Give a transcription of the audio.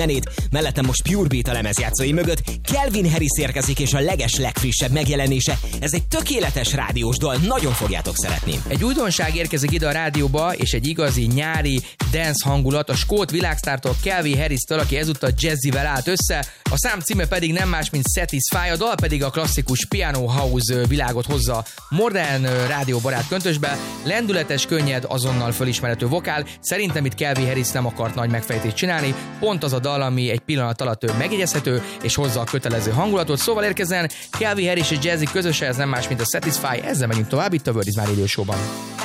mellettem most Pure Beat a lemezjátszói mögött, Calvin Harris érkezik és a legfrissebb megjelenése. Ez egy tökéletes rádiós dal, nagyon fogjátok szeretni. Egy újdonság érkezik ide a rádióba, és egy igazi nyári dance hangulat a skót világsztártól, Calvin Harris-től, aki ezúttal jazzivel állt össze. A szám címe pedig nem más, mint Satisfy, a dal pedig a klasszikus piano house világot hozza modern rádióbarát köntösbe. Lendületes, könnyed, azonnal fölismerhető vokál. Szerintem itt Calvin Harris nem akart nagy megfejtést csinálni, pont az a dal, ami egy pillanat alatt megjegyezhető, és hozza a kötelező hangulatot. Szóval érkezzen Calvin Harris és Jazzy közösen, ez nem más, mint a Satisfy, ezzel megyünk tovább itt a World is My Radio Show-ban.